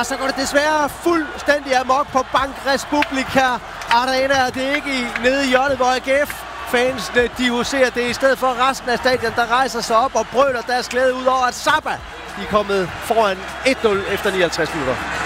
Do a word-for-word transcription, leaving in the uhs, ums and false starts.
Og så går det desværre fuldstændig amok på Bank Republika Arena, og det er ikke i, nede i hjørnet, hvor A G F-fansene de huserer det. I stedet for resten af stadion, der rejser sig op og brøler deres glæde ud over, at Saba de er kommet foran et nul efter nioghalvtreds minutter.